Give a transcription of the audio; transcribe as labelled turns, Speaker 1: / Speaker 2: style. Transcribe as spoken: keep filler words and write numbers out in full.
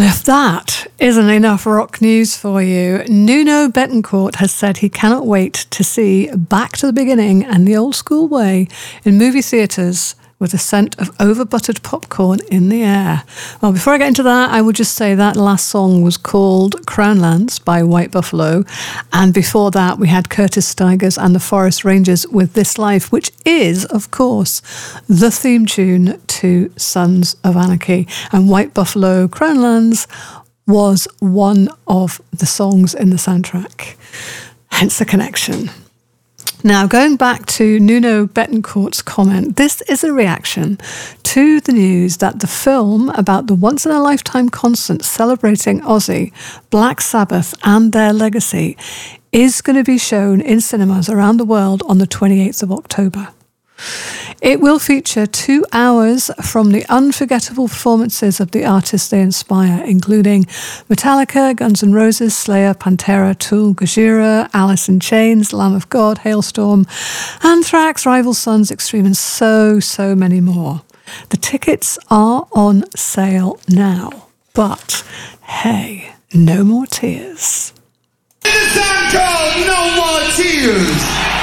Speaker 1: And if that isn't enough rock news for you, Nuno Bettencourt has said he cannot wait to see Back to the Beginning and the Old School Way in movie theatres with a scent of over-buttered popcorn in the air. Well, before I get into that, I would just say that last song was called Crownlands by White Buffalo. And before that, we had Curtis Stigers and the Forest Rangers with This Life, which is, of course, the theme tune to Sons of Anarchy. And White Buffalo Crownlands was one of the songs in the soundtrack. Hence the connection. Now, going back to Nuno Bettencourt's comment, this is a reaction to the news that the film about the once-in-a-lifetime concert celebrating Ozzy, Black Sabbath and their legacy is going to be shown in cinemas around the world on the twenty-eighth of October. It will feature two hours from the unforgettable performances of the artists they inspire, including Metallica, Guns N' Roses, Slayer, Pantera, Tool, Gojira, Alice in Chains, Lamb of God, Hailstorm, Anthrax, Rival Sons, Extreme, and so, so many more. The tickets are on sale now, but hey, no more tears.
Speaker 2: It's a song called No More Tears.